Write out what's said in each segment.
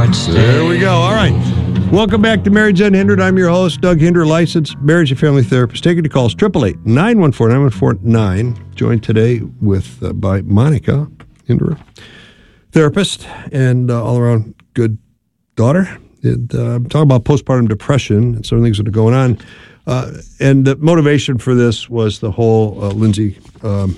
Lord's Day. There we go. All right. Welcome back to Marriage Unhindered. I'm your host, Doug Hinder, licensed marriage and family therapist. Taking the calls, 888-914-9149. Joined today by Monica Hinder, therapist and all-around good daughter. I'm talking about postpartum depression and some things that are going on. And the motivation for this was the whole Lindsay, I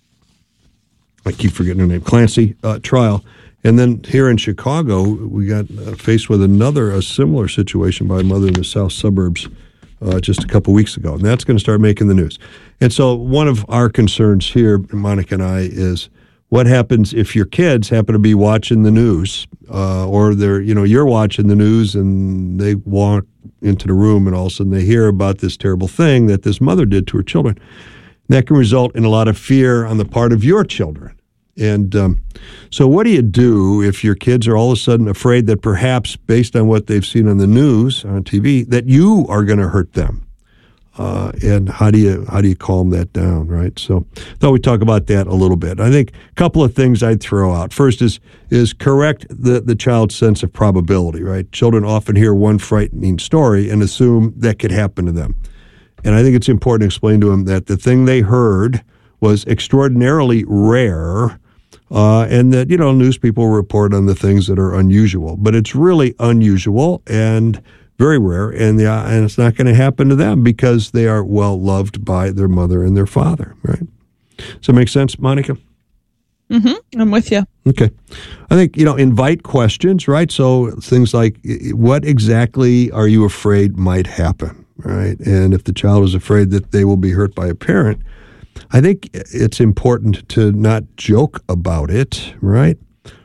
keep forgetting her name, Clancy trial. And then here in Chicago, we got faced with a similar situation by a mother in the south suburbs just a couple weeks ago. And that's going to start making the news. And so one of our concerns here, Monica and I, is what happens if your kids happen to be watching the news or you're watching the news and they walk into the room and all of a sudden they hear about this terrible thing that this mother did to her children. That can result in a lot of fear on the part of your children. And so what do you do if your kids are all of a sudden afraid that perhaps based on what they've seen on the news, on TV, that you are going to hurt them? And how do you calm that down, right? So I thought we'd talk about that a little bit. I think a couple of things I'd throw out. First is correct the child's sense of probability, right? Children often hear one frightening story and assume that could happen to them. And I think it's important to explain to them that the thing they heard was extraordinarily rare, and that, news people report on the things that are unusual. But it's really unusual and very rare, and it's not going to happen to them because they are well loved by their mother and their father, right? Does that make sense, Monica? Mm-hmm. I'm with you. Okay. I think, invite questions, right? So things like, what exactly are you afraid might happen, right? And if the child is afraid that they will be hurt by a parent, I think it's important to not joke about it, right?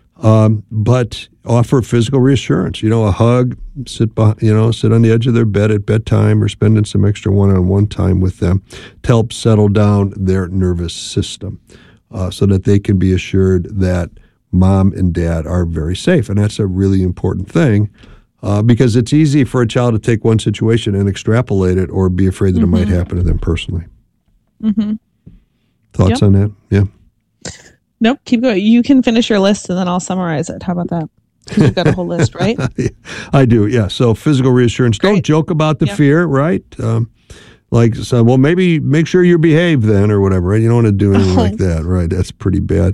But offer physical reassurance. A hug, sit on the edge of their bed at bedtime, or spending some extra one-on-one time with them to help settle down their nervous system, so that they can be assured that mom and dad are very safe. And that's a really important thing, because it's easy for a child to take one situation and extrapolate it or be afraid that it might happen to them personally. Mm-hmm. Thoughts on that? Yeah. Nope. Keep going. You can finish your list and then I'll summarize it. How about that? You've got a whole list, right? I do. Yeah. So physical reassurance. Great. Don't joke about the fear, right? Maybe make sure you behave then or whatever, right? You don't want to do anything like that, right? That's pretty bad.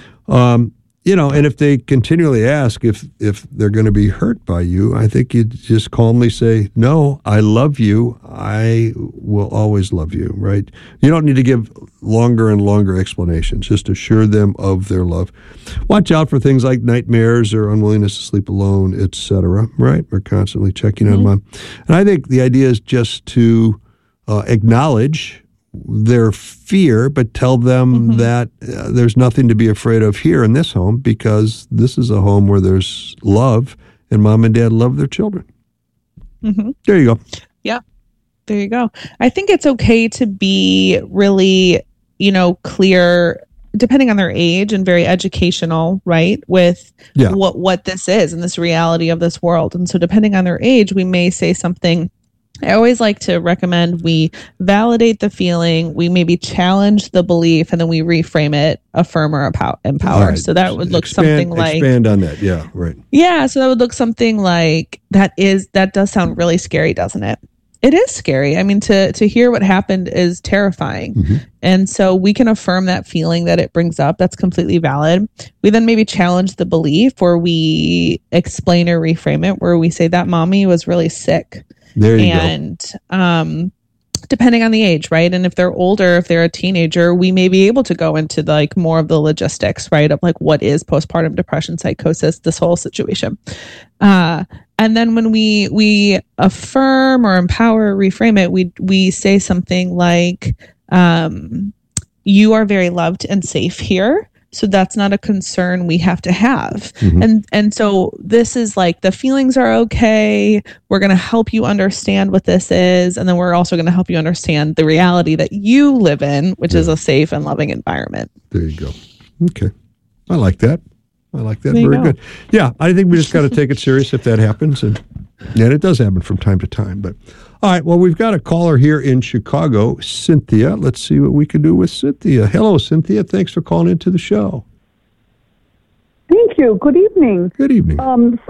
And if they continually ask if they're going to be hurt by you, I think you just calmly say, no, I love you. I will always love you, right? You don't need to give longer and longer explanations. Just assure them of their love. Watch out for things like nightmares or unwillingness to sleep alone, etc., right? We're constantly checking on mom. And I think the idea is just to acknowledge their fear, but tell them that there's nothing to be afraid of here in this home, because this is a home where there's love and mom and dad love their children. Mm-hmm. There you go. Yeah, there you go. I think it's okay to be really, clear, depending on their age, and very educational, right? With what this is and this reality of this world. And so depending on their age, we may say something. I always like to recommend we validate the feeling, we maybe challenge the belief, and then we reframe it, affirm or empower. Right. So that would look something like... Expand on that, yeah, right. Yeah, so that would look something like, that does sound really scary, doesn't it? It is scary. I mean, to hear what happened is terrifying. Mm-hmm. And so we can affirm that feeling that it brings up. That's completely valid. We then maybe challenge the belief, or we explain or reframe it, where we say that mommy was really sick. There you go. Depending on the age, right? And if they're older, if they're a teenager, we may be able to go into more of the logistics, right? Of what is postpartum depression, psychosis, this whole situation. And then when we affirm or empower, reframe it, we say something like, you are very loved and safe here. So that's not a concern we have to have. Mm-hmm. And so this is the feelings are okay. We're going to help you understand what this is. And then we're also going to help you understand the reality that you live in, which is a safe and loving environment. There you go. Okay. I like that. Very good. Yeah. I think we just got to take it serious if that happens. And it does happen from time to time. But all right. Well, we've got a caller here in Chicago, Cynthia. Let's see what we can do with Cynthia. Hello, Cynthia. Thanks for calling into the show. Thank you. Good evening. Good evening. So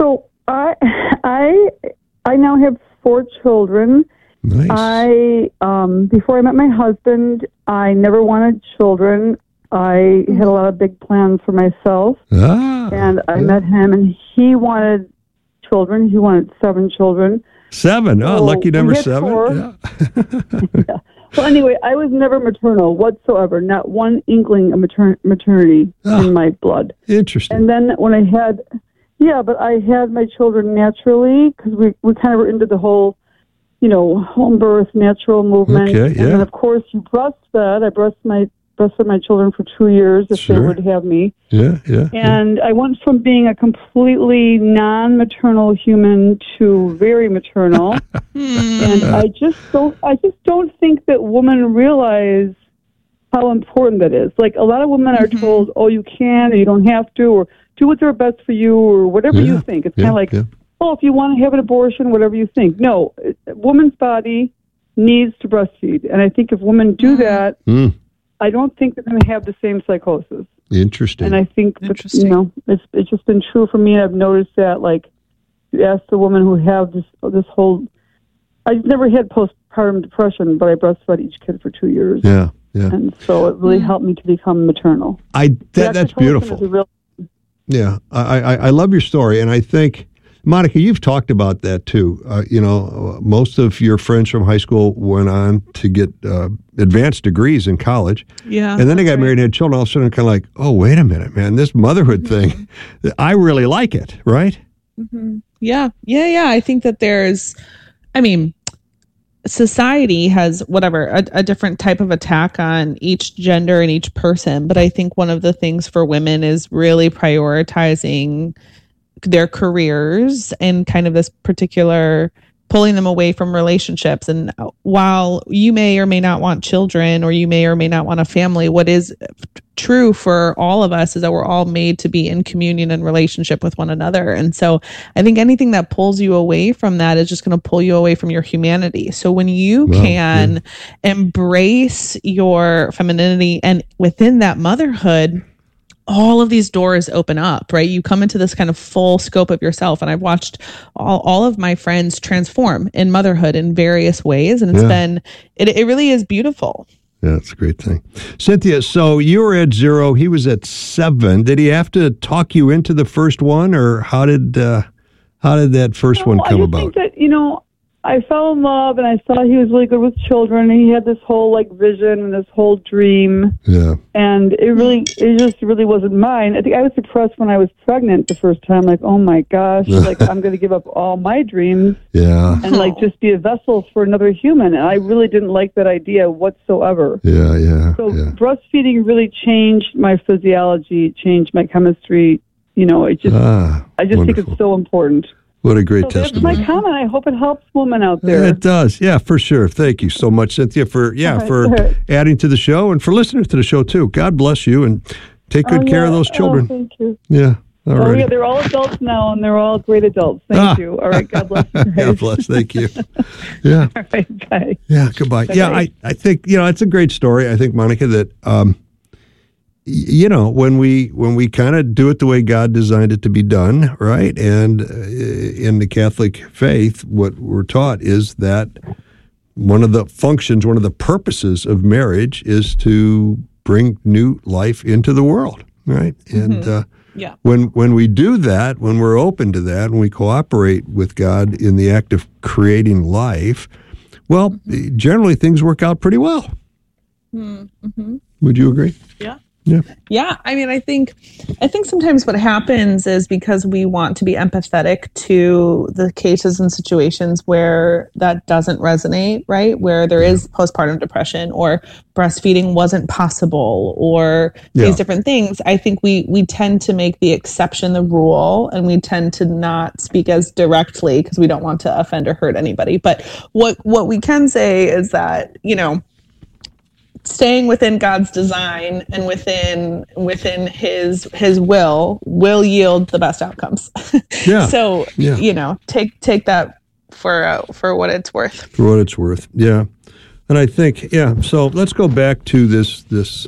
I now have 4 children. Nice. Before I met my husband, I never wanted children. I had a lot of big plans for myself. And I met him, and he wanted children. He wanted 7 children. 7? Oh, So lucky number we had 7. 4. Yeah. Yeah. Well, anyway, I was never maternal whatsoever. Not one inkling of maternity in my blood. Interesting. And then when I had, but I had my children naturally because we kind of were into the whole, home birth, natural movement. Okay, And then, of course, you breastfed. I breastfed my children for 2 years if they would have me. Yeah. And I went from being a completely non-maternal human to very maternal. And I just don't think that women realize how important that is. Like, a lot of women are told, oh, you can, or you don't have to, or do what's best for you, or whatever you think. It's kind of like, oh, if you want to have an abortion, whatever you think. No, a woman's body needs to breastfeed. And I think if women do that, I don't think they're going to have the same psychosis. Interesting. And I think, it's just been true for me. And I've noticed that, like, you ask the women who have this whole, I've never had postpartum depression, but I breastfed each kid for 2 years. Yeah. And so it really helped me to become maternal. That's beautiful. Yeah. I love your story. And I think, Monica, you've talked about that too. Most of your friends from high school went on to get advanced degrees in college. Yeah. And then they got married and had children. All of a sudden, kind of like, oh, wait a minute, man, this motherhood thing, I really like it, right? Mm-hmm. Yeah. I think that society has a different type of attack on each gender and each person. But I think one of the things for women is really prioritizing their careers and kind of this particular pulling them away from relationships. And while you may or may not want children, or you may or may not want a family, what is true for all of us is that we're all made to be in communion and relationship with one another. And so I think anything that pulls you away from that is just going to pull you away from your humanity. So when you can embrace your femininity and within that motherhood, all of these doors open up, right? You come into this kind of full scope of yourself. And I've watched all of my friends transform in motherhood in various ways. And it really is beautiful. Yeah, it's a great thing. Cynthia, so you were at 0, he was at 7. Did he have to talk you into the first one, or how did that first one come about? I think that, I fell in love, and I saw he was really good with children, and he had this whole vision and this whole dream. Yeah. And it just really wasn't mine. I think I was depressed when I was pregnant the first time. Like, oh my gosh, I'm going to give up all my dreams. Yeah. And just be a vessel for another human. And I really didn't like that idea whatsoever. Yeah. So breastfeeding really changed my physiology, changed my chemistry. I just think it's so important. What a great testimony. That's my comment. I hope it helps women out there. It does. Yeah, for sure. Thank you so much, Cynthia, for adding to the show and for listening to the show, too. God bless you, and take good care of those children. Thank you. Yeah. All right. Yeah, they're all adults now, and they're all great adults. Thank you. All right. God bless you. God bless. Thank you. Yeah. All right. Bye. Yeah. Goodbye. Bye. Yeah, I think, it's a great story. I think, Monica, that, when we kind of do it the way God designed it to be done, right? And in the Catholic faith, what we're taught is that one of the functions, one of the purposes of marriage is to bring new life into the world, right? And when we do that, when we're open to that, when we cooperate with God in the act of creating life, well, generally things work out pretty well. Mm-hmm. Would you agree? Yeah. Yeah. I think sometimes what happens is because we want to be empathetic to the cases and situations where that doesn't resonate, right? Where there is postpartum depression or breastfeeding wasn't possible or these different things. I think we tend to make the exception the rule, and we tend to not speak as directly because we don't want to offend or hurt anybody. But what we can say is that, staying within God's design and within his will yield the best outcomes. So, take that for what it's worth. For what it's worth. Yeah. And I think, so let's go back to this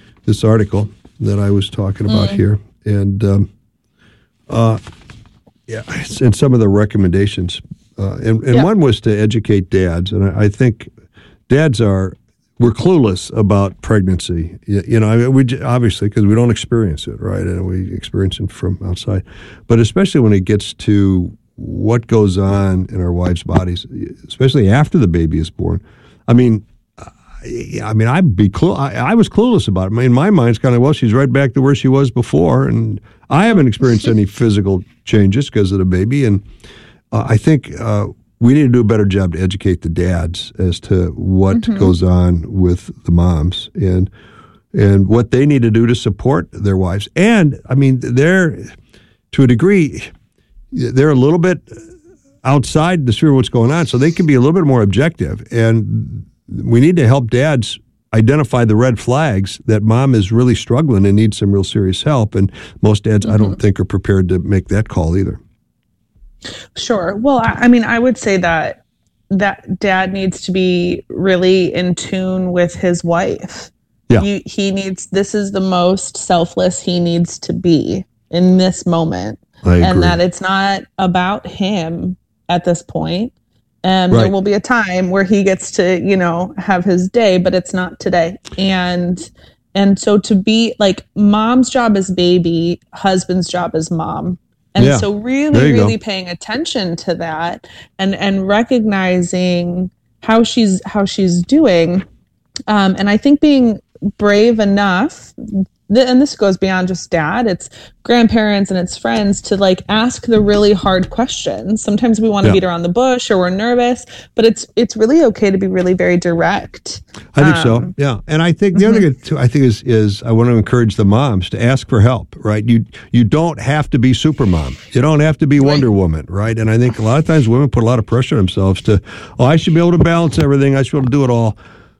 article that I was talking about here. And and some of the recommendations. And one was to educate dads. And I think dads we're clueless about pregnancy. We obviously, because we don't experience it, right? And we experience it from outside. But especially when it gets to what goes on in our wives' bodies, especially after the baby is born. I was clueless about it. In my mind, it's kind of, well, she's right back to where she was before, and I haven't experienced any physical changes because of the baby. And I think we need to do a better job to educate the dads as to what goes on with the moms and what they need to do to support their wives. And they're, to a degree, they're a little bit outside the sphere of what's going on, so they can be a little bit more objective. And we need to help dads identify the red flags that mom is really struggling and needs some real serious help. And most dads, I don't think, are prepared to make that call either. Sure. Well, I would say that dad needs to be really in tune with his wife. Yeah. This is the most selfless he needs to be in this moment. And that it's not about him at this point. And there will be a time where he gets to, have his day, but it's not today. And so to be like, mom's job is baby, husband's job is mom. And so really paying attention to that and recognizing how she's doing. And I think being brave enough, and this goes beyond just dad, it's grandparents and it's friends, to ask the really hard questions. Sometimes we want to beat around the bush or we're nervous, but it's really okay to be really very direct. I think so. Yeah. And I think the other thing too, I think is I want to encourage the moms to ask for help, right? You don't have to be super mom. You don't have to be Wonder Woman, right? And I think a lot of times women put a lot of pressure on themselves to, I should be able to balance everything. I should be able to do it all.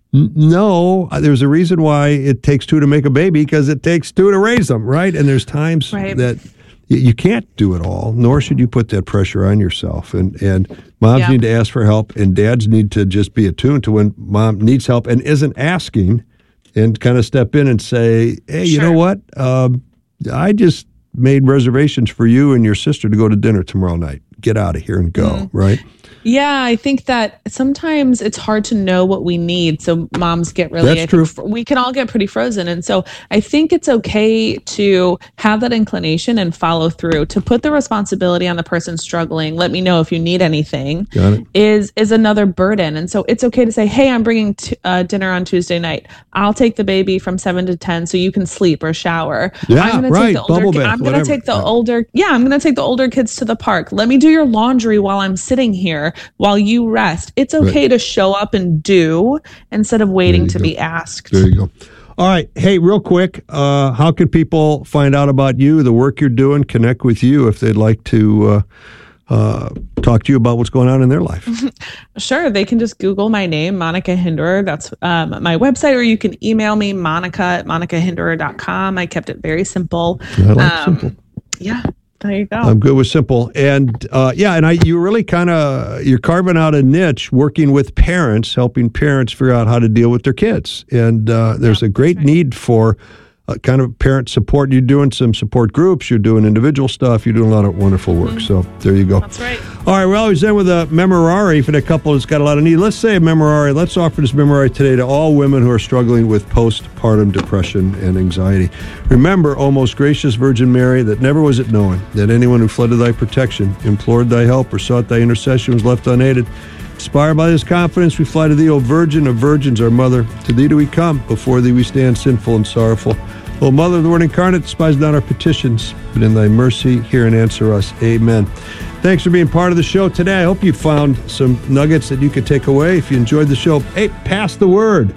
No, there's a reason why it takes two to make a baby, because it takes two to raise them, right? And there's times that you can't do it all, nor should you put that pressure on yourself. And moms need to ask for help, and dads need to just be attuned to when mom needs help and isn't asking, and kind of step in and say, hey, you know what? I just made reservations for you and your sister to go to dinner tomorrow night. Get out of here and go, right? Yeah, I think that sometimes it's hard to know what we need. So moms get really, That's true. We can all get pretty frozen. And so I think it's okay to have that inclination and follow through, to put the responsibility on the person struggling. Let me know if you need anything. Got it. Is another burden. And so it's okay to say, hey, I'm bringing dinner on Tuesday night. I'll take the baby from 7 to 10 so you can sleep or shower. Yeah, I'm gonna right. Take the older, I'm going to take the older, I'm going to take the older kids to the park. Let me do your laundry while I'm sitting here while you rest. It's okay to show up and do instead of waiting to be asked. There you go. All right. Hey, real quick, how can people find out about you, the work you're doing, connect with you if they'd like to talk to you about what's going on in their life? Sure. They can just Google my name, Monica Hinderer. That's my website, or you can email me, monica@monicahinderer.com. I kept it very simple. I like simple. Yeah. There you go. I'm good with simple. And you really you're carving out a niche working with parents, helping parents figure out how to deal with their kids. And there's a great need for kind of parent support. You're doing some support groups, you're doing individual stuff, you're doing a lot of wonderful work. So there you go. That's right. All right, we always end with a memorare for the couple that's got a lot of need. Let's say a memorare. Let's offer this memorare today to all women who are struggling with postpartum depression and anxiety. Remember, O most gracious Virgin Mary, that never was it known that anyone who fled to thy protection, implored thy help, or sought thy intercession was left unaided. Inspired by this confidence, we fly to thee, O Virgin of Virgins, our Mother. To thee do we come, before thee we stand sinful and sorrowful. O Mother of the Word incarnate, despise not our petitions, but in thy mercy hear and answer us. Amen. Thanks for being part of the show today. I hope you found some nuggets that you could take away. If you enjoyed the show, hey, pass the word.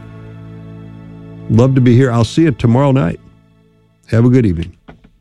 Love to be here. I'll see you tomorrow night. Have a good evening.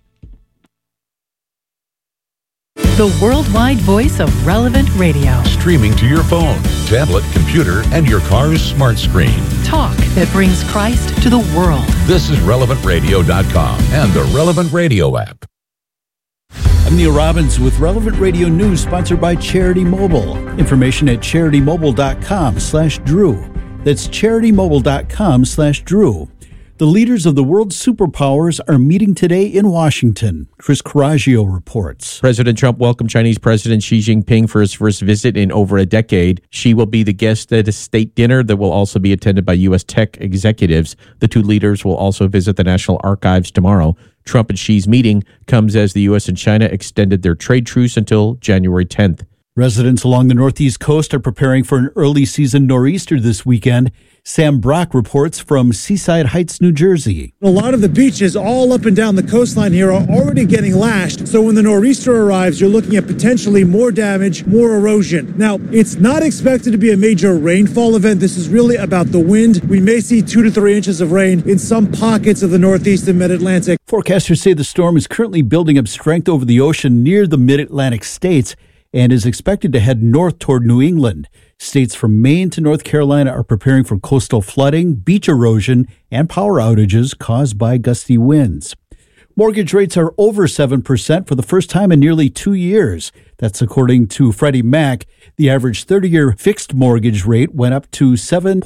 The worldwide voice of Relevant Radio. Streaming to your phone, tablet, computer, and your car's smart screen. Talk that brings Christ to the world. This is RelevantRadio.com and the Relevant Radio app. I'm Neil Robbins with Relevant Radio News, sponsored by Charity Mobile. Information at CharityMobile.com/Drew. That's CharityMobile.com/Drew. The leaders of the world's superpowers are meeting today in Washington. Chris Coraggio reports. President Trump welcomed Chinese President Xi Jinping for his first visit in over a decade. Xi will be the guest at a state dinner that will also be attended by U.S. tech executives. The two leaders will also visit the National Archives tomorrow. Trump and Xi's meeting comes as the U.S. and China extended their trade truce until January 10th. Residents along the Northeast coast are preparing for an early season nor'easter this weekend. Sam Brock reports from Seaside Heights, New Jersey. A lot of the beaches all up and down the coastline here are already getting lashed. So when the nor'easter arrives, you're looking at potentially more damage, more erosion. Now, it's not expected to be a major rainfall event. This is really about the wind. We may see 2 to 3 inches of rain in some pockets of the Northeast and Mid-Atlantic. Forecasters say the storm is currently building up strength over the ocean near the Mid-Atlantic states and is expected to head north toward New England. States from Maine to North Carolina are preparing for coastal flooding, beach erosion, and power outages caused by gusty winds. Mortgage rates are over 7% for the first time in nearly 2 years. That's according to Freddie Mac. The average 30-year fixed mortgage rate went up to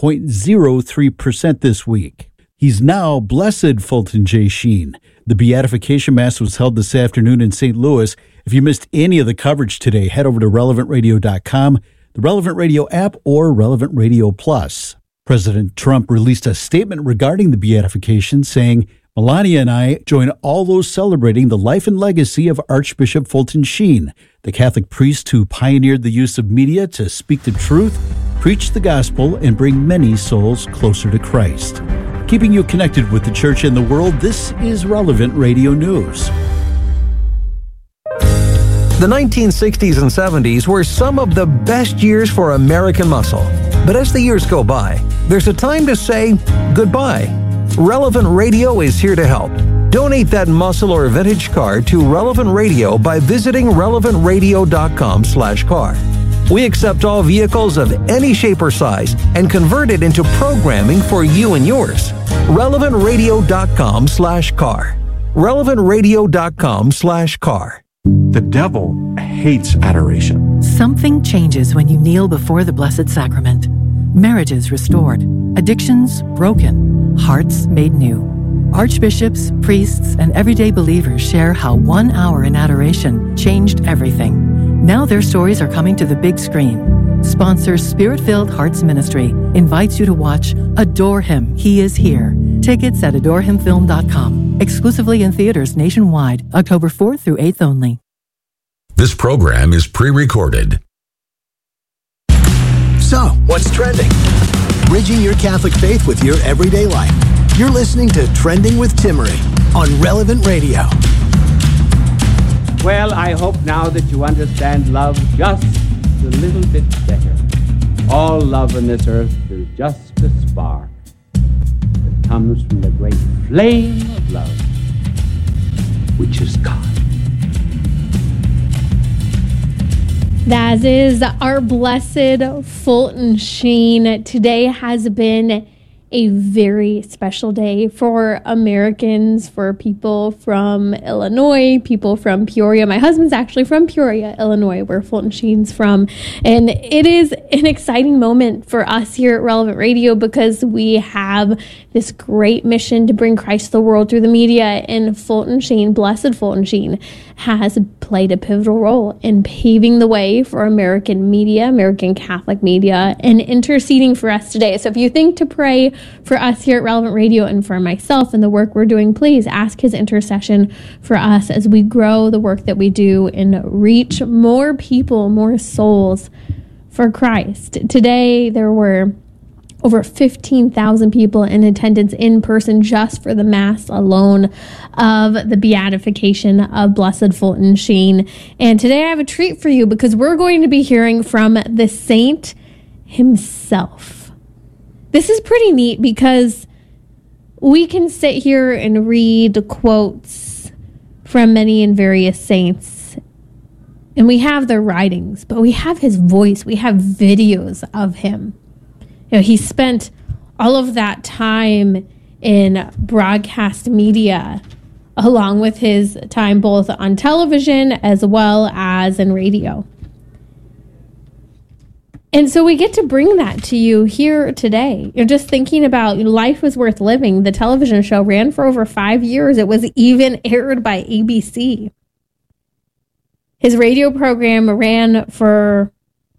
7.03% this week. He's now Blessed Fulton J. Sheen. The Beatification Mass was held this afternoon in St. Louis. If you missed any of the coverage today, head over to relevantradio.com, the Relevant Radio app, or Relevant Radio Plus. President Trump released a statement regarding the beatification, saying, Melania and I join all those celebrating the life and legacy of Archbishop Fulton Sheen, the Catholic priest who pioneered the use of media to speak the truth, preach the gospel, and bring many souls closer to Christ. Keeping you connected with the church and the world, this is Relevant Radio News. The 1960s and 70s were some of the best years for American muscle. But as the years go by, there's a time to say goodbye. Relevant Radio is here to help. Donate that muscle or vintage car to Relevant Radio by visiting relevantradio.com/car. We accept all vehicles of any shape or size and convert it into programming for you and yours. relevantradio.com/car. relevantradio.com/car. The devil hates adoration. Something changes when you kneel before the Blessed Sacrament. Marriages restored, addictions broken, hearts made new. Archbishops, priests, and everyday believers share how 1 hour in adoration changed everything. Now their stories are coming to the big screen. Sponsors Spirit-Filled Hearts Ministry invites you to watch Adore Him, He Is Here. Tickets at adorehimfilm.com. Exclusively in theaters nationwide, October 4th through 8th only. This program is pre-recorded. So, what's trending? Bridging your Catholic faith with your everyday life. You're listening to Trending with Timmerie on Relevant Radio. Well, I hope now that you understand love just a little bit better. All love on this earth is just a spark that comes from the great flame of love, which is God. That is our Blessed Fulton Sheen. Today has been a very special day for Americans, for people from Illinois, people from Peoria. My husband's actually from Peoria, Illinois, where Fulton Sheen's from. And it is an exciting moment for us here at Relevant Radio because we have this great mission to bring Christ to the world through the media. And Fulton Sheen, Blessed Fulton Sheen, has played a pivotal role in paving the way for American media, American Catholic media, and interceding for us today. So if you think to pray for us here at Relevant Radio and for myself and the work we're doing, please ask his intercession for us as we grow the work that we do and reach more people, more souls for Christ. Today, there were over 15,000 people in attendance in person just for the Mass alone of the beatification of Blessed Fulton Sheen. And today I have a treat for you because we're going to be hearing from the saint himself. This is pretty neat because we can sit here and read quotes from many and various saints, and we have their writings, but we have his voice. We have videos of him. You know, he spent all of that time in broadcast media, along with his time both on television as well as in radio. And so we get to bring that to you here today. You're just thinking about Life Was Worth Living. The television show ran for over 5 years. It was even aired by ABC. His radio program ran for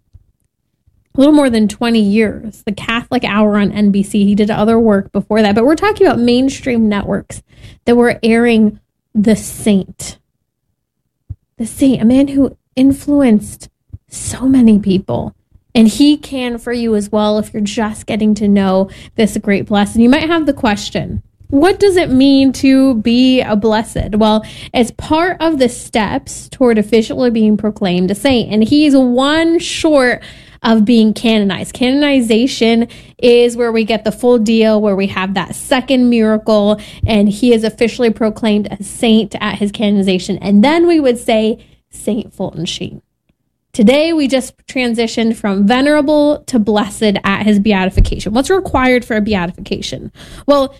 a little more than 20 years. The Catholic Hour on NBC. He did other work before that. But we're talking about mainstream networks that were airing The Saint. The Saint, a man who influenced so many people. And he can for you as well if you're just getting to know this great blessed. And you might have the question, what does it mean to be a blessed? Well, as part of the steps toward officially being proclaimed a saint, and he's one short of being canonized. Canonization is where we get the full deal, where we have that second miracle, and he is officially proclaimed a saint at his canonization. And then we would say Saint Fulton Sheen. Today, we just transitioned from venerable to blessed at his beatification. What's required for a beatification? Well,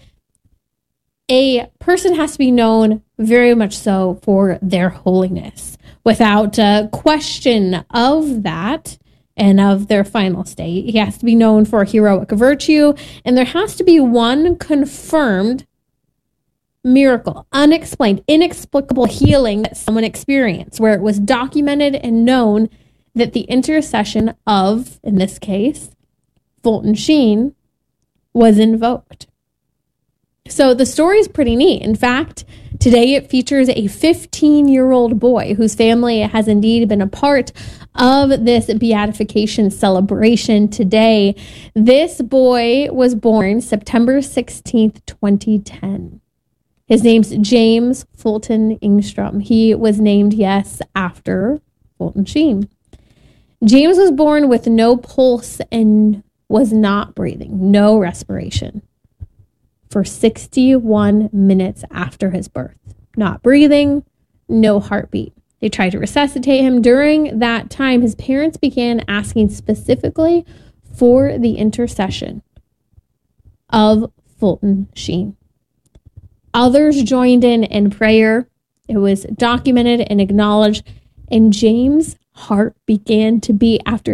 a person has to be known very much so for their holiness. Without a question of that and of their final state, he has to be known for heroic virtue, and there has to be one confirmed miracle, unexplained, inexplicable healing that someone experienced, where it was documented and known that the intercession of, in this case, Fulton Sheen, was invoked. So the story is pretty neat. In fact, today it features a 15-year-old boy whose family has indeed been a part of this beatification celebration today. This boy was born September 16th, 2010. His name's James Fulton Engstrom. He was named, yes, after Fulton Sheen. James was born with no pulse and was not breathing, no respiration, for 61 minutes after his birth. Not breathing, no heartbeat. They tried to resuscitate him. During that time, his parents began asking specifically for the intercession of Fulton Sheen. Others joined in prayer. It was documented and acknowledged, and James' heart began to beat after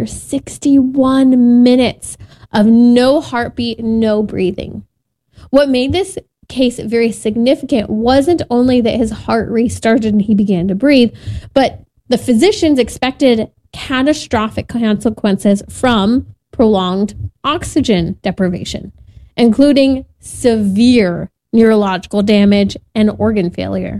61 minutes of no heartbeat, no breathing. What made this case very significant wasn't only that his heart restarted and he began to breathe, but the physicians expected catastrophic consequences from prolonged oxygen deprivation, including severe neurological damage and organ failure.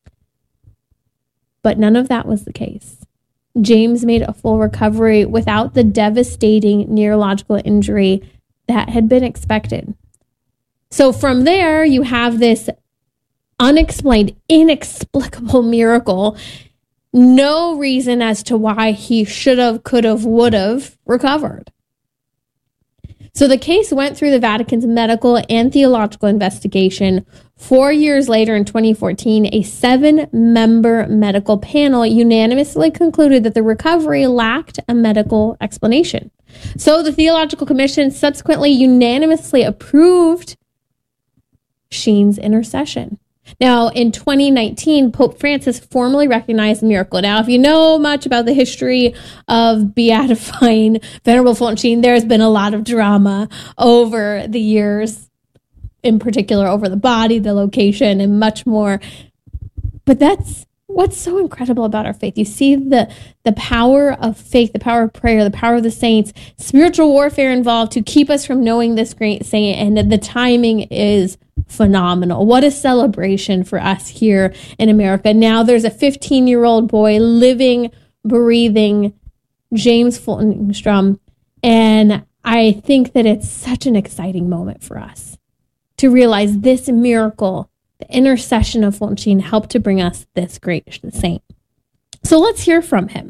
But none of that was the case. James made a full recovery without the devastating neurological injury that had been expected. So from there, you have this unexplained, inexplicable miracle. No reason as to why he should have, could have, would have recovered. So the case went through the Vatican's medical and theological investigation. 4 years later, in 2014, a 7-member medical panel unanimously concluded that the recovery lacked a medical explanation. So the Theological Commission subsequently unanimously approved Sheen's intercession. Now, in 2019, Pope Francis formally recognized the miracle. Now, if you know much about the history of beatifying Venerable Fulton Sheen, there's been a lot of drama over the years, in particular over the body, the location, and much more. But that's what's so incredible about our faith. You see the power of faith, the power of prayer, the power of the saints, spiritual warfare involved to keep us from knowing this great saint, and the timing is phenomenal. What a celebration for us here in America. Now there's a 15-year-old boy living, breathing, James Fulton Engstrom, and I think that it's such an exciting moment for us to realize this miracle, the intercession of Fulton Sheen, helped to bring us this great saint. So let's hear from him.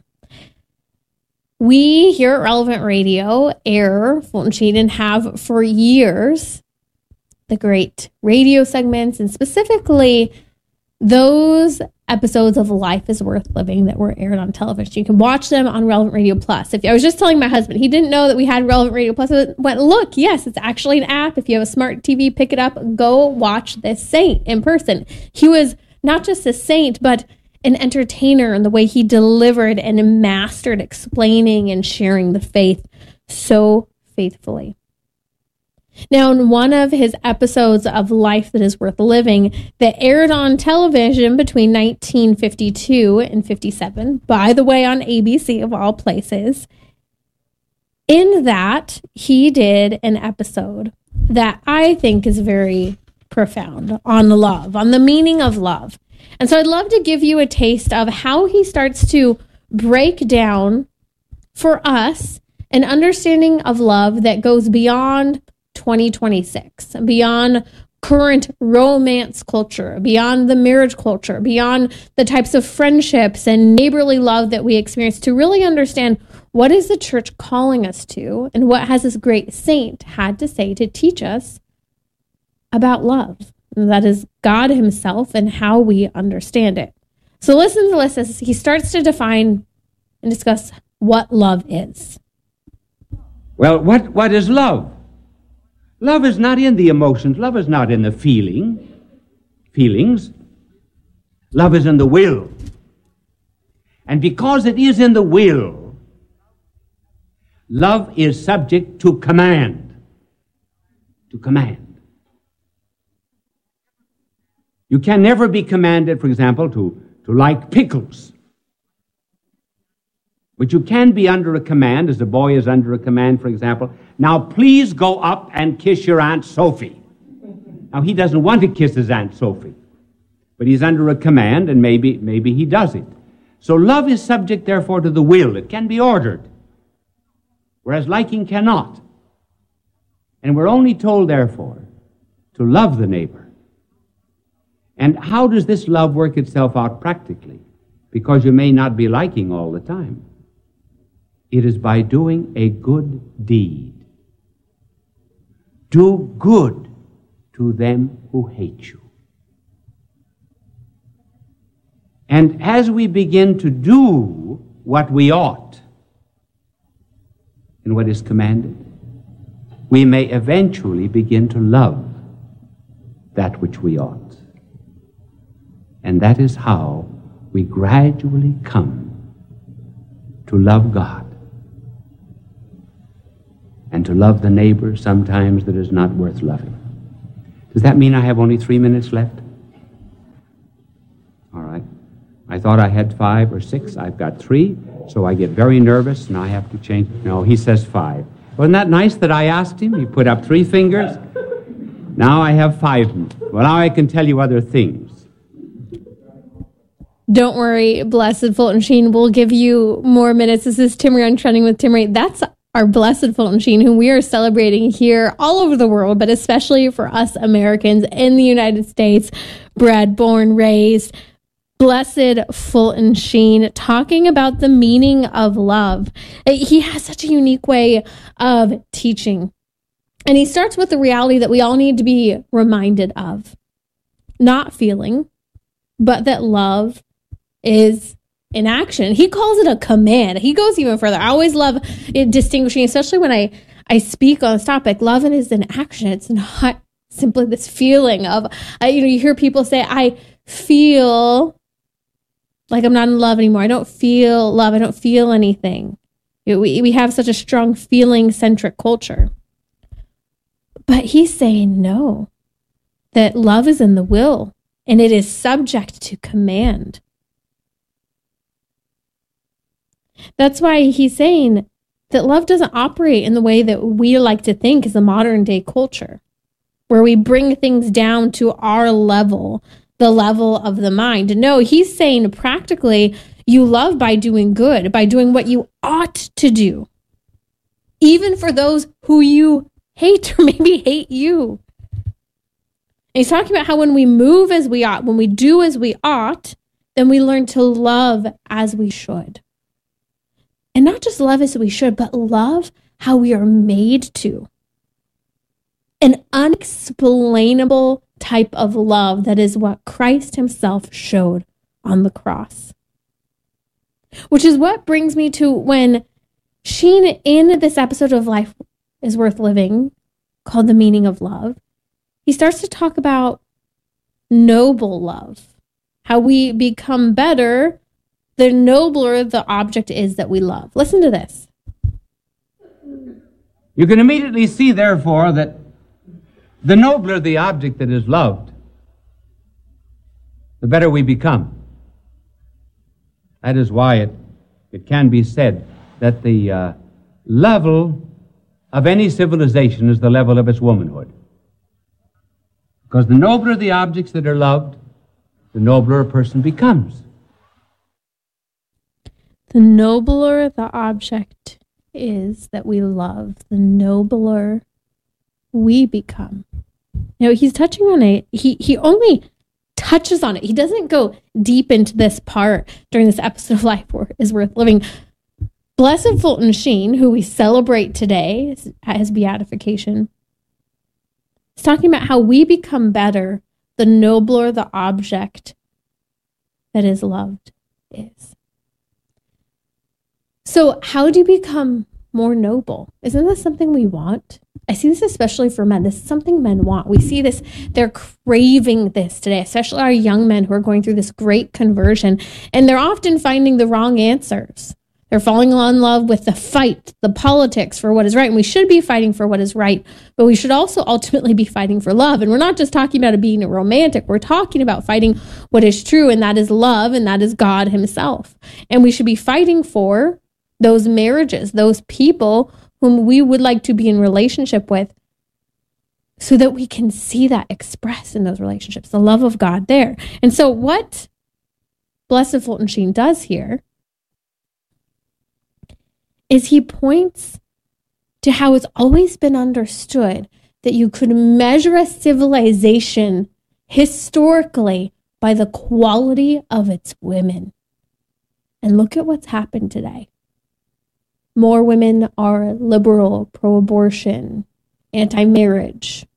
We here at Relevant Radio air Fulton Sheen and have for years the great radio segments, and specifically those episodes of Life is Worth Living that were aired on television. You can watch them on Relevant Radio Plus. I was just telling my husband, he didn't know that we had Relevant Radio Plus. I went, look, yes, it's actually an app. If you have a smart TV, pick it up, go watch this saint in person. He was not just a saint, but an entertainer in the way he delivered and mastered explaining and sharing the faith so faithfully. Now, in one of his episodes of Life That Is Worth Living that aired on television between 1952 and 57, by the way, on ABC of all places, in that he did an episode that I think is very profound on love, on the meaning of love. And so I'd love to give you a taste of how he starts to break down for us an understanding of love that goes beyond 2026, beyond current romance culture, beyond the marriage culture, beyond the types of friendships and neighborly love that we experience, to really understand what is the church calling us to and what has this great saint had to say to teach us about love. And that is God himself and how we understand it. So listen to this as he starts to define and discuss what love is. Well, what is love? Love is not in the emotions. Love is not in the feelings. Love is in the will. And because it is in the will, love is subject to command. To command. You can never be commanded, for example, to like pickles. But you can be under a command, as a boy is under a command, for example. Now, please go up and kiss your Aunt Sophie. Now, he doesn't want to kiss his Aunt Sophie, but he's under a command, and maybe he does it. So love is subject, therefore, to the will. It can be ordered, whereas liking cannot. And we're only told, therefore, to love the neighbor. And how does this love work itself out practically? Because you may not be liking all the time. It is by doing a good deed. Do good to them who hate you. And as we begin to do what we ought and what is commanded, we may eventually begin to love that which we ought. And that is how we gradually come to love God and to love the neighbor sometimes that is not worth loving. Does that mean I have only 3 minutes left? All right. I thought I had 5 or 6. I've got 3, so I get very nervous and I have to change. No, he says 5. Wasn't that nice that I asked him? He put up 3 fingers. Now I have 5. Well, now I can tell you other things. Don't worry, Blessed Fulton Sheen. We'll give you more minutes. This is Timmerie on Trending with Timmerie. That's our Blessed Fulton Sheen, whom we are celebrating here all over the world, but especially for us Americans in the United States, bred, born, raised. Blessed Fulton Sheen, talking about the meaning of love. He has such a unique way of teaching. And he starts with the reality that we all need to be reminded of. Not feeling, but that love is in action. He calls it a command. He goes even further. I always love it distinguishing, especially when I speak on this topic. Love is in action. It's not simply this feeling of, you hear people say, I feel like I'm not in love anymore. I don't feel love. I don't feel anything. We have such a strong feeling-centric culture. But he's saying no, that love is in the will, and it is subject to command. That's why he's saying that love doesn't operate in the way that we like to think is a modern day culture, where we bring things down to our level, the level of the mind. No, he's saying practically you love by doing good, by doing what you ought to do, even for those who you hate or maybe hate you. And he's talking about how when we move as we ought, when we do as we ought, then we learn to love as we should. And not just love as we should, but love how we are made to. An unexplainable type of love that is what Christ himself showed on the cross. Which is what brings me to when Sheen, in this episode of Life is Worth Living, called The Meaning of Love, he starts to talk about noble love. How we become better the nobler the object is that we love. Listen to this. You can immediately see, therefore, that the nobler the object that is loved, the better we become. That is why it can be said that the level of any civilization is the level of its womanhood. Because the nobler the objects that are loved, the nobler a person becomes. The nobler the object is that we love, the nobler we become. You know, he's touching on it. He only touches on it. He doesn't go deep into this part during this episode of Life is Worth Living. Blessed Fulton Sheen, who we celebrate today at his beatification, is talking about how we become better the nobler the object that is loved is. So how do you become more noble? Isn't this something we want? I see this especially for men. This is something men want. We see this, they're craving this today, especially our young men who are going through this great conversion, and they're often finding the wrong answers. They're falling in love with the fight, the politics for what is right. And we should be fighting for what is right, but we should also ultimately be fighting for love. And we're not just talking about it being a romantic. We're talking about fighting what is true, and that is love, and that is God himself. And we should be fighting for those marriages, those people whom we would like to be in relationship with, so that we can see that expressed in those relationships, the love of God there. And so what Blessed Fulton Sheen does here is he points to how it's always been understood that you could measure a civilization historically by the quality of its women. And look at what's happened today. More women are liberal, pro-abortion, anti-marriage,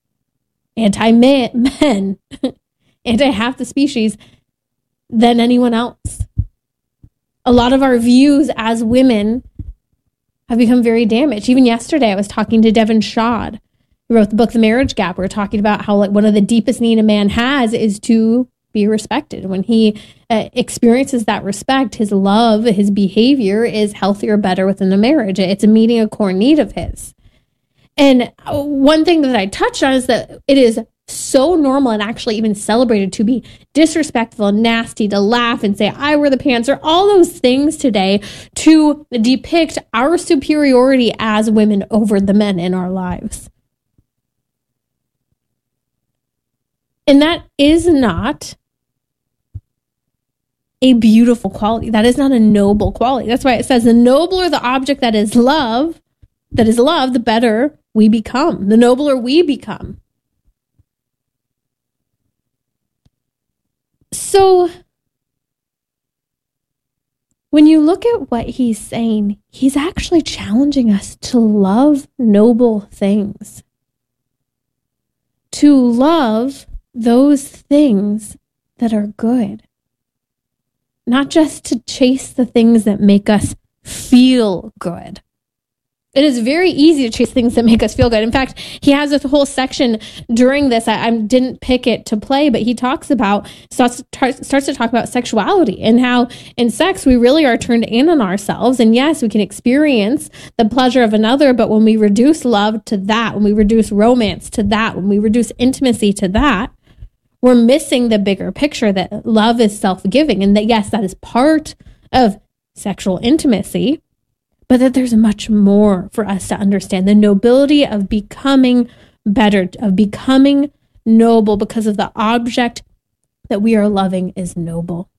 anti-men, anti-half the species than anyone else. A lot of our views as women have become very damaged. Even yesterday, I was talking to Devin Shad, who wrote the book, The Marriage Gap. We were talking about how one of the deepest needs a man has is to be respected. When he experiences that respect, his love, his behavior is healthier, better within the marriage. It's a meeting a core need of his. And one thing that I touched on is that it is so normal and actually even celebrated to be disrespectful and nasty, to laugh and say, I wear the pants, or all those things today to depict our superiority as women over the men in our lives. And that is not a beautiful quality. That is not a noble quality. That's why it says the nobler the object that is love, the better we become, the nobler we become. So when you look at what he's saying, he's actually challenging us to love noble things, to love those things that are good, not just to chase the things that make us feel good. It is very easy to chase things that make us feel good. In fact, he has this whole section during this. I didn't pick it to play, but he talks about, starts to talk about sexuality and how in sex we really are turned in on ourselves. And yes, we can experience the pleasure of another, but when we reduce love to that, when we reduce romance to that, when we reduce intimacy to that, we're missing the bigger picture that love is self-giving, and that yes, that is part of sexual intimacy, but that there's much more for us to understand. The nobility of becoming better, of becoming noble, because of the object that we are loving is noble.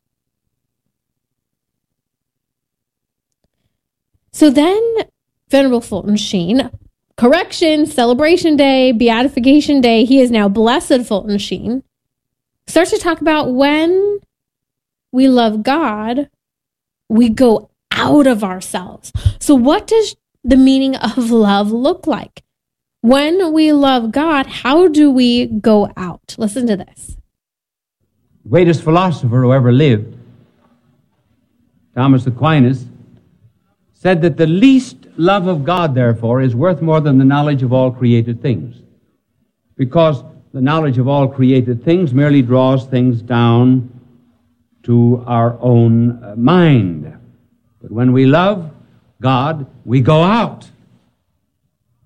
So then, Venerable Fulton Sheen, correction, celebration day, beatification day, he is now Blessed Fulton Sheen, starts to talk about when we love God, we go out of ourselves. So what does the meaning of love look like? When we love God, how do we go out? Listen to this. The greatest philosopher who ever lived, Thomas Aquinas, said that the least love of God, therefore, is worth more than the knowledge of all created things. Because the knowledge of all created things merely draws things down to our own mind. But when we love God, we go out.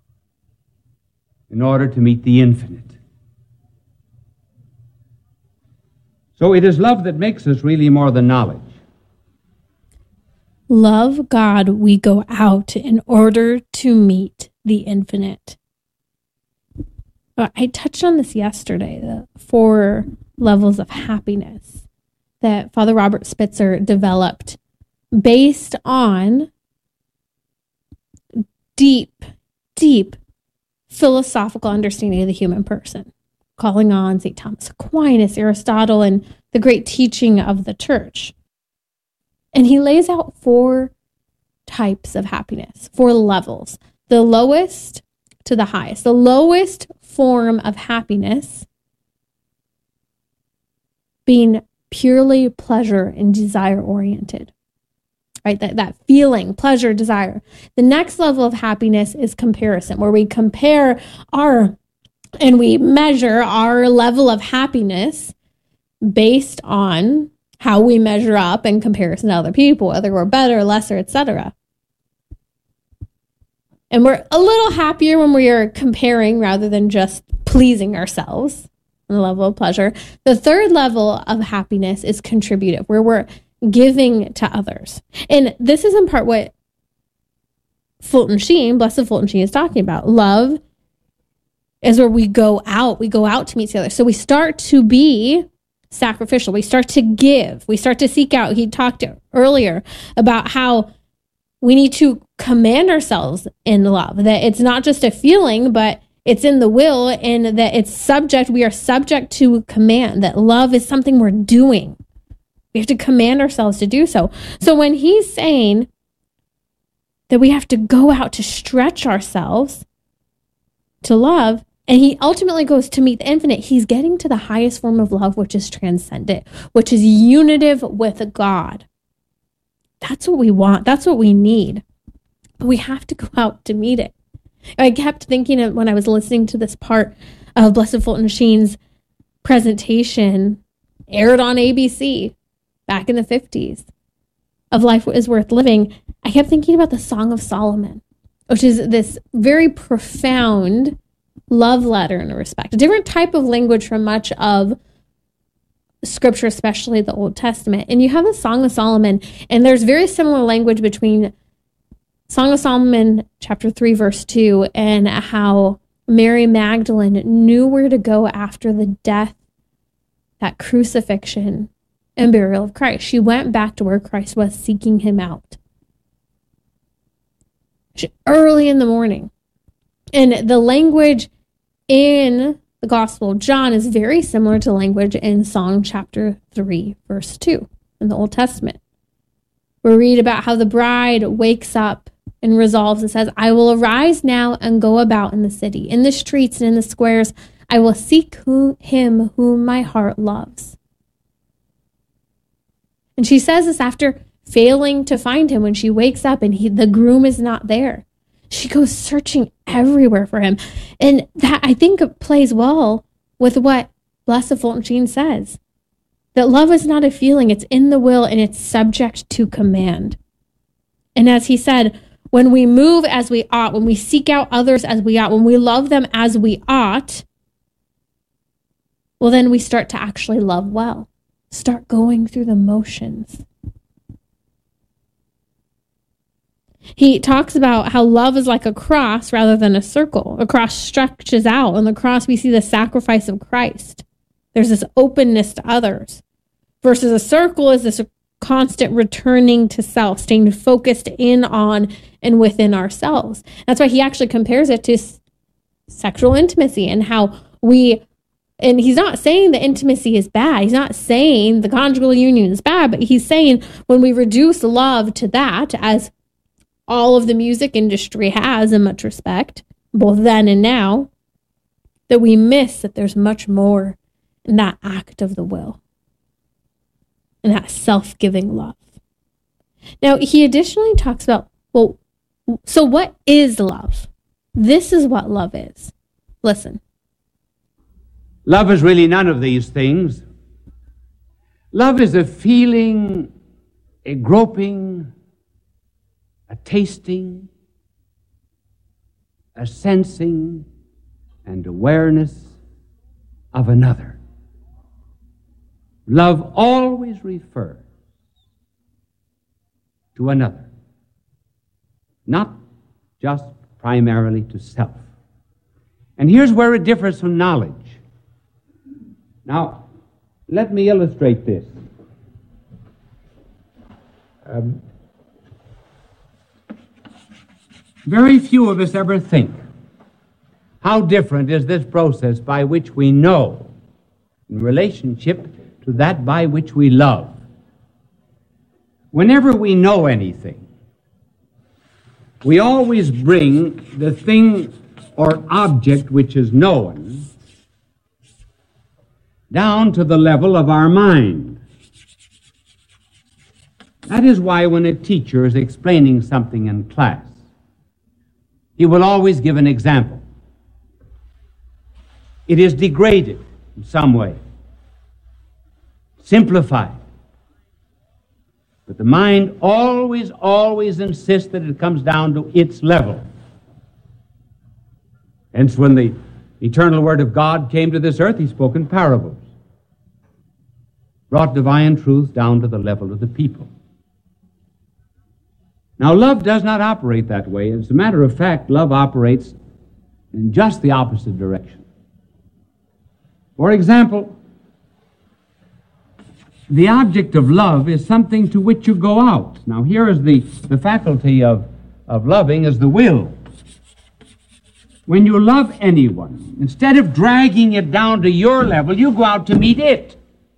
in order to meet the infinite. So it is love that makes us really more than knowledge. Love God, we go out in order to meet the infinite. I touched on this yesterday, the 4 levels of happiness that Father Robert Spitzer developed based on deep philosophical understanding of the human person, calling on St. Thomas Aquinas, Aristotle, and the great teaching of the church. And he lays out 4 types of happiness, 4 levels, the lowest to the highest. The lowest form of happiness being purely pleasure and desire oriented, right? That feeling, pleasure, desire. The next level of happiness is comparison, where we compare and we measure our level of happiness based on how we measure up in comparison to other people, whether we're better, lesser, etc. And we're a little happier when we are comparing rather than just pleasing ourselves on the level of pleasure. The third level of happiness is contributive, where we're giving to others. And this is in part what Fulton Sheen, Blessed Fulton Sheen, is talking about. Love is where we go out to meet the other. So we start to be sacrificial. We start to give. We start to seek out. He talked earlier about how we need to command ourselves in love, that it's not just a feeling, but it's in the will, and that we are subject to command, that love is something we're doing. We have to command ourselves to do so. So when he's saying that we have to go out to stretch ourselves to love, and he ultimately goes to meet the infinite, he's getting to the highest form of love, which is transcendent, which is unitive with God. That's what we want. That's what we need. But we have to go out to meet it. I kept thinking of when I was listening to this part of Blessed Fulton Sheen's presentation, aired on ABC back in the 50s, of Life is Worth Living. I kept thinking about the Song of Solomon, which is this very profound love letter in a respect, a different type of language from much of Scripture, especially the Old Testament. And you have the Song of Solomon, and there's very similar language between Song of Solomon chapter 3 verse 2 and how Mary Magdalene knew where to go after the death, that crucifixion and burial of Christ. She went back to where Christ was, seeking him out early in the morning. And the language in the Gospel of John is very similar to language in Song chapter 3, verse 2 in the Old Testament. We read about how the bride wakes up and resolves and says, I will arise now and go about in the city, in the streets and in the squares. I will seek him whom my heart loves. And she says this after failing to find him when she wakes up and the groom is not there. She goes searching everywhere for him. And that, I think, plays well with what Blessed Fulton Sheen says, that love is not a feeling, it's in the will and it's subject to command. And as he said, when we move as we ought, when we seek out others as we ought, when we love them as we ought, well, then we start to actually love well, start going through the motions. He talks about how love is like a cross rather than a circle. A cross stretches out. On the cross, we see the sacrifice of Christ. There's this openness to others. Versus a circle is this constant returning to self, staying focused in on and within ourselves. That's why he actually compares it to sexual intimacy and how and he's not saying that intimacy is bad. He's not saying the conjugal union is bad, but he's saying when we reduce love to that, as all of the music industry has in much respect, both then and now, that we miss that there's much more in that act of the will and that self-giving love. Now, he additionally talks about, well, so what is love? This is what love is. Listen. Love is really none of these things. Love is a feeling, a groping, a tasting, a sensing, and awareness of another. Love always refers to another, not just primarily to self. And here's where it differs from knowledge. Now, let me illustrate this. Very few of us ever think, how different is this process by which we know in relationship to that by which we love? Whenever we know anything, we always bring the thing or object which is known down to the level of our mind. That is why when a teacher is explaining something in class, he will always give an example. It is degraded in some way, simplified. But the mind always insists that it comes down to its level. Hence, when the eternal Word of God came to this earth, he spoke in parables, brought divine truth down to the level of the people. Now, love does not operate that way. As a matter of fact, love operates in just the opposite direction. For example, the object of love is something to which you go out. Now, here is the faculty of loving is the will. When you love anyone, instead of dragging it down to your level, you go out to meet it.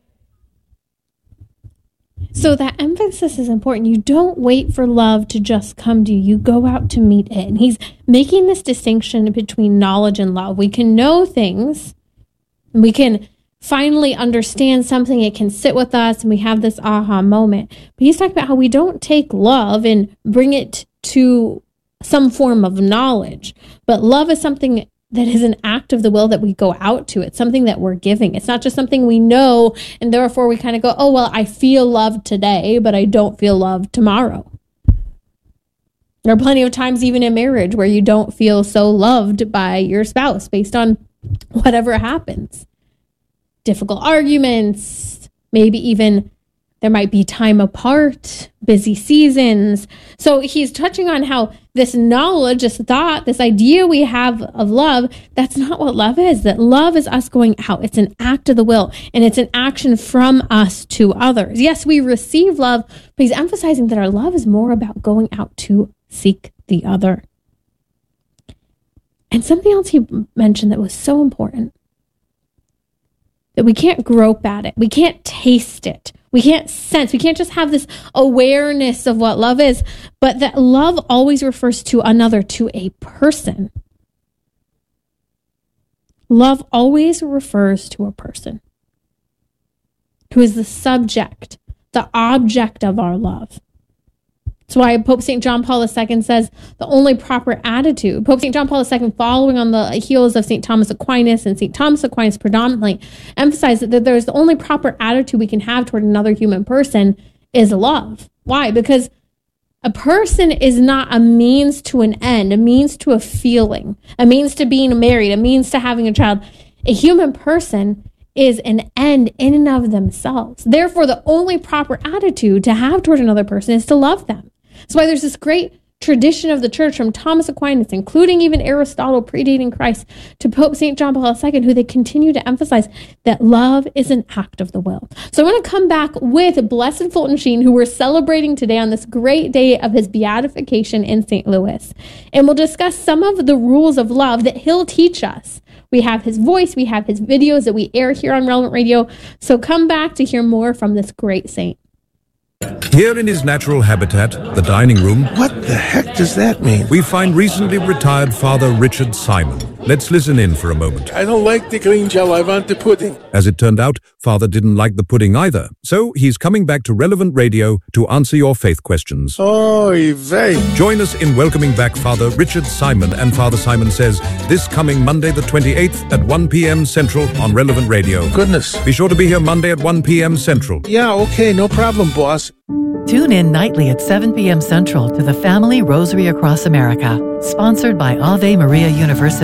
So that emphasis is important. You don't wait for love to just come to you. You go out to meet it. And he's making this distinction between knowledge and love. We can know things, and we can finally understand something. It can sit with us, and we have this aha moment. But he's talking about how we don't take love and bring it to some form of knowledge. But love is something that is an act of the will that we go out to. It's something that we're giving. It's not just something we know, and therefore we kind of go, oh, well, I feel love today, but I don't feel love tomorrow. There are plenty of times, even in marriage, where you don't feel so loved by your spouse based on whatever happens. Difficult arguments, maybe even there might be time apart, busy seasons. So he's touching on how this knowledge, this thought, this idea we have of love, that's not what love is. That love is us going out. It's an act of the will, and it's an action from us to others. Yes, we receive love, but he's emphasizing that our love is more about going out to seek the other. And something else he mentioned that was so important, that we can't grope at it. We can't taste it. We can't sense. We can't just have this awareness of what love is, but that love always refers to another, to a person. Love always refers to a person who is the subject, the object of our love. That's why Pope St. John Paul II says the only proper attitude, Pope St. John Paul II, following on the heels of St. Thomas Aquinas, and St. Thomas Aquinas predominantly emphasized that there's the only proper attitude we can have toward another human person is love. Why? Because a person is not a means to an end, a means to a feeling, a means to being married, a means to having a child. A human person is an end in and of themselves. Therefore, the only proper attitude to have toward another person is to love them. That's why there's this great tradition of the church from Thomas Aquinas, including even Aristotle predating Christ, to Pope St. John Paul II, who they continue to emphasize that love is an act of the will. So I want to come back with Blessed Fulton Sheen, who we're celebrating today on this great day of his beatification in St. Louis. And we'll discuss some of the rules of love that he'll teach us. We have his voice, we have his videos that we air here on Relevant Radio. So come back to hear more from this great saint. Here in his natural habitat, the dining room... What the heck does that mean? ...we find recently retired Father Richard Simon. Let's listen in for a moment. I don't like the green gel, I want the pudding. As it turned out, Father didn't like the pudding either. So he's coming back to Relevant Radio to answer your faith questions. Oy vey. Join us in welcoming back Father Richard Simon and Father Simon Says this coming Monday the 28th at 1 p.m. Central on Relevant Radio. Goodness. Be sure to be here Monday at 1 p.m. Central. Yeah, okay, no problem, boss. Tune in nightly at 7 p.m. Central to the Family Rosary Across America, sponsored by Ave Maria University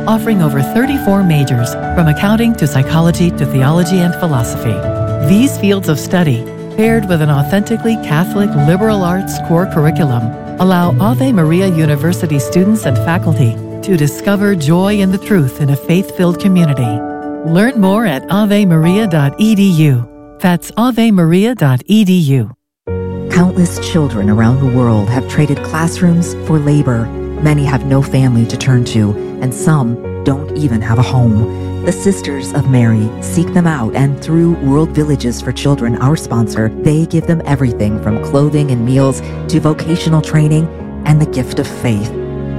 offering over 34 majors, from accounting to psychology to theology and philosophy. These fields of study, paired with an authentically Catholic liberal arts core curriculum, allow Ave Maria University students and faculty to discover joy in the truth in a faith-filled community. Learn more at avemaria.edu. That's avemaria.edu. Countless children around the world have traded classrooms for labor. Many have no family to turn to, and some don't even have a home. The Sisters of Mary seek them out, and through World Villages for Children, our sponsor, they give them everything from clothing and meals to vocational training and the gift of faith.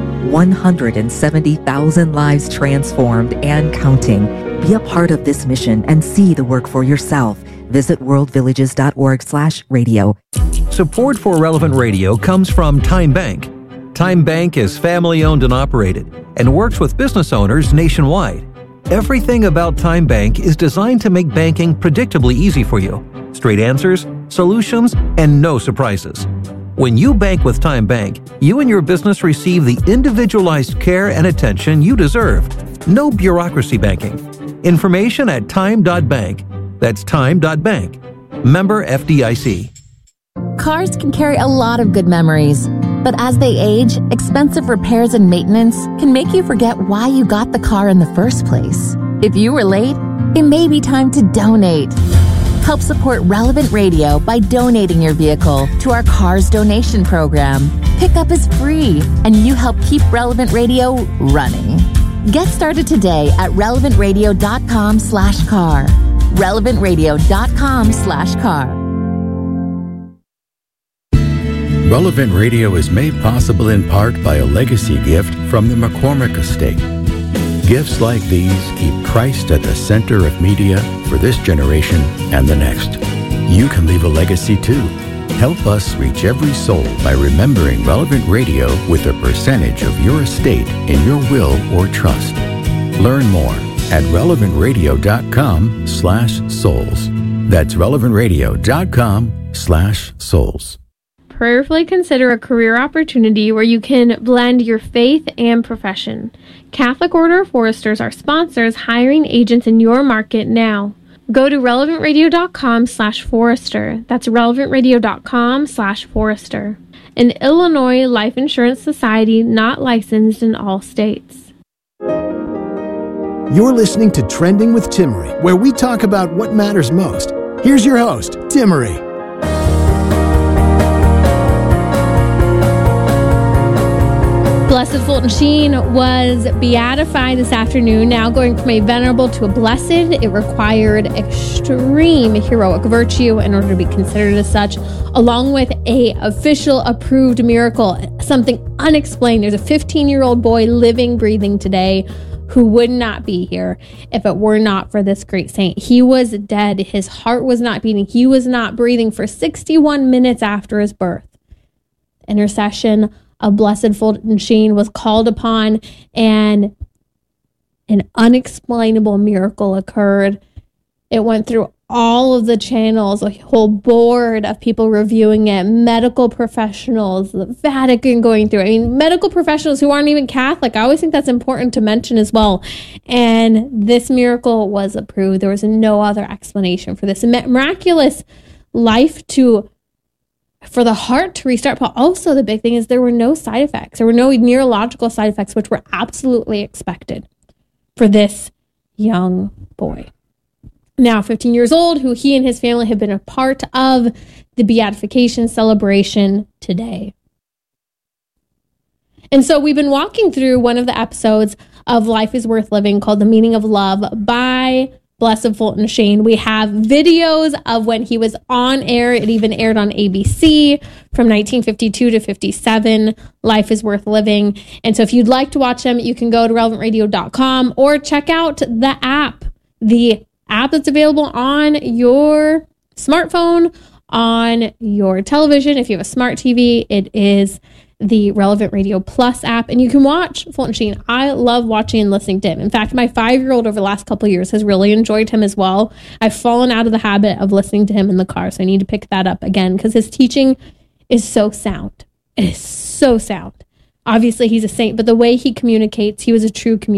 170,000 lives transformed and counting. Be a part of this mission and see the work for yourself. Visit worldvillages.org/radio. Support for Relevant Radio comes from Time Bank. Time Bank is family-owned and operated and works with business owners nationwide. Everything about Time Bank is designed to make banking predictably easy for you. Straight answers, solutions, and no surprises. When you bank with Time Bank, you and your business receive the individualized care and attention you deserve. No bureaucracy banking. Information at time.bank. That's time.bank. Member FDIC. Cars can carry a lot of good memories, but as they age, expensive repairs and maintenance can make you forget why you got the car in the first place. If you were late, it may be time to donate. Help support Relevant Radio by donating your vehicle to our Cars Donation Program. Pickup is free, and you help keep Relevant Radio running. Get started today at relevantradio.com/car. relevantradio.com/car. Relevant Radio is made possible in part by a legacy gift from the McCormick Estate. Gifts like these keep Christ at the center of media for this generation and the next. You can leave a legacy too. Help us reach every soul by remembering Relevant Radio with a percentage of your estate in your will or trust. Learn more at relevantradio.com/souls. That's relevantradio.com/souls. Prayerfully consider a career opportunity where you can blend your faith and profession. Catholic Order of Foresters are sponsors hiring agents in your market now. Go to relevantradio.com/forester. That's relevantradio.com/forester. An Illinois Life Insurance Society not licensed in all states. You're listening to Trending with Timmery, where we talk about what matters most. Here's your host, Timmery. Blessed Fulton Sheen was beatified this afternoon. Now going from a venerable to a blessed, it required extreme heroic virtue in order to be considered as such, along with a official approved miracle, something unexplained. There's a 15-year-old boy living, breathing today who would not be here if it were not for this great saint. He was dead. His heart was not beating. He was not breathing for 61 minutes after his birth. Intercession of Blessed Fulton Sheen was called upon, and an unexplainable miracle occurred. It went through all of the channels, a whole board of people reviewing it, medical professionals, the Vatican going through it. I mean, medical professionals who aren't even Catholic. I always think that's important to mention as well. And this miracle was approved. There was no other explanation for this. Miraculous life for the heart to restart. But also the big thing is there were no side effects. There were no neurological side effects, which were absolutely expected for this young boy. Now 15 years old, who he and his family have been a part of the beatification celebration today. And so we've been walking through one of the episodes of Life is Worth Living called The Meaning of Love by Blessed Fulton Sheen. We have videos of when he was on air. It even aired on ABC from 1952 to 57. Life is Worth Living. And so if you'd like to watch them, you can go to relevantradio.com or check out the app. The app that's available on your smartphone, on your television. If you have a smart TV, it is the Relevant Radio Plus app, and you can watch Fulton Sheen. I love watching and listening to him. In fact, my 5-year-old over the last couple of years has really enjoyed him as well. I've fallen out of the habit of listening to him in the car, so I need to pick that up again because his teaching is so sound. It is so sound. Obviously, he's a saint, but the way he communicates, he was a true communicator.